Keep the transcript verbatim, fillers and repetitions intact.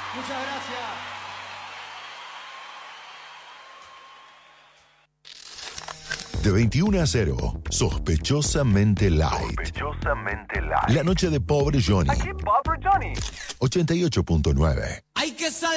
Muchas gracias. De veintiuno a cero, sospechosamente light. Sospechosamente light. La noche de Pobre Johnny. Aquí Pobre Johnny. ochenta y ocho punto nueve. Hay que salir.